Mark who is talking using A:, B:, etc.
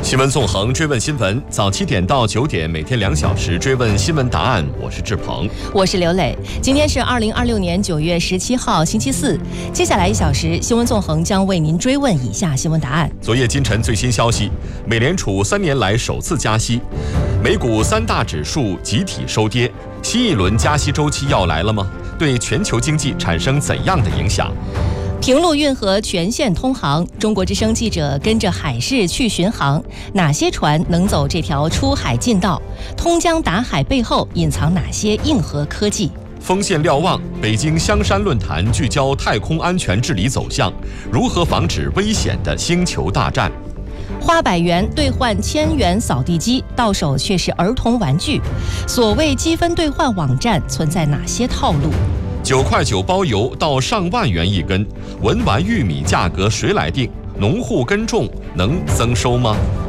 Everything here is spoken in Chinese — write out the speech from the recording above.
A: 新闻纵横，追问新闻，早7点到9点，每天2小时追问新闻答案。我是志鹏，
B: 我是刘磊。今天是2026年9月17号，星期四。接下来1小时，新闻纵横将为您追问以下新闻答案。
A: 昨夜今晨最新消息，美联储3年来首次加息，美股3大指数集体收跌，新一轮加息周期要来了吗？对全球经济产生怎样的影响？
B: 平陆运河全线通航，中国之声记者跟着海事去巡航，哪些船能走这条出海近道？通江达海背后隐藏哪些硬核科技？
A: 锋线瞭望，北京香山论坛聚焦太空安全治理走向，如何防止危险的星球大战？
B: 花100元兑换1000元扫地机，到手却是儿童玩具。所谓积分兑换网站存在哪些套路？9
A: 块9包邮到上万元一根，文玩玉米价格谁来定？农户耕种能增收吗？